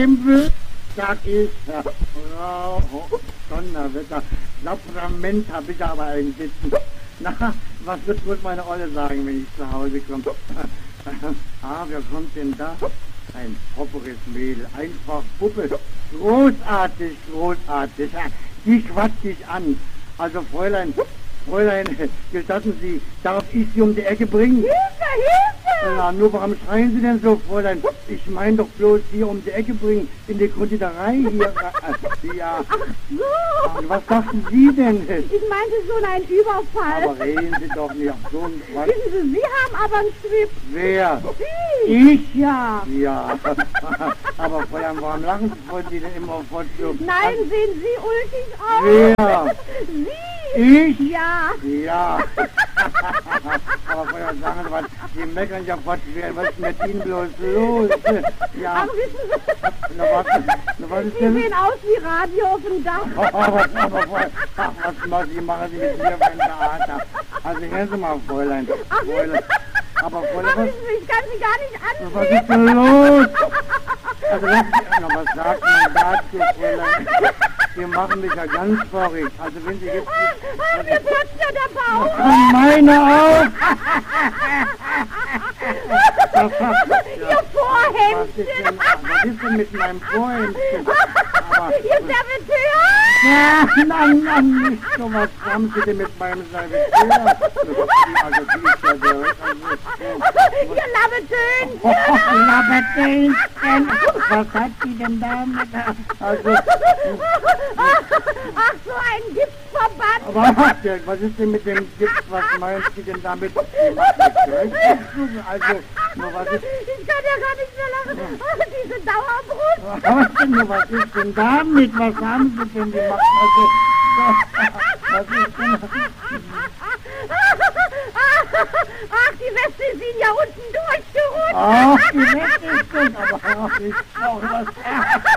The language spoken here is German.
Tempel, sag ich, Frau Donnerwetter, Sakrament hab ich aber einen Sitzen. Na, was wird wohl meine Olle sagen, wenn ich zu Hause komme? Wer kommt denn da? Ein properes Mädel, einfach Puppe. Großartig, großartig. Die quatscht dich an. Also Fräulein, gestatten Sie, darf ich Sie um die Ecke bringen? Hilfe, Hilfe! Na, nur warum schreien Sie denn so, Fräulein? Ich meine doch bloß hier um die Ecke bringen, in die Konditorei hier. Ja. Ach so! Und was dachten Sie denn? Ich meinte schon einen Überfall. Aber reden Sie doch nicht. Ach, so ein Quatsch. Wissen Sie, Sie haben aber einen Strip. Wer? Sie? Ich? Ja. Ja. Aber Fräulein, warum lachen Sie denn immer fort so? Nein, sehen Sie ulkig aus. Wer? Sie? Ich? Ja. Ja. Aber Fräulein, sagen Sie was, Sie meckern ja fort schwer. Was ist mit Ihnen bloß los? Ja. Aber wissen Sie, Was ist Sie denn? sehen aus wie Radio auf dem Dach. Was machen Sie mit mir für ein Theater? Also hören Sie mal, Fräulein. Fräulein. Aber Fräulein, Aber wissen Sie, ich kann Sie gar nicht ansehen. was ist denn los? Also lassen Sie, was sagt man dazu, Fräulein? Sie machen mich ja ganz verrückt. Also wenn Sie jetzt... Mir platzt ja der Bauch. Meine auch! Ihr Vorhemdchen. Was ist denn mit meinem Vorhemdchen? Ihr Serviteur. Nein, nicht so was haben Sie denn mit meinem Serviteur? Also die ist ja direkt... Ihr Labbetönchen. Labbetönchen! Was hat die denn damit? Also... Ach, so ein Giftverband. Aber was ist denn mit dem Gift? Was meint Sie denn damit? Also, nur was ist... Ich kann ja gar nicht mehr lachen. Diese Dauerbrust. Was ist denn damit? Was haben Sie denn gemacht? Also, was ist denn... Ach, die Weste ist Ihnen ja unten durchgerutscht. Ach, die Weste ist gut, aber ich brauche was...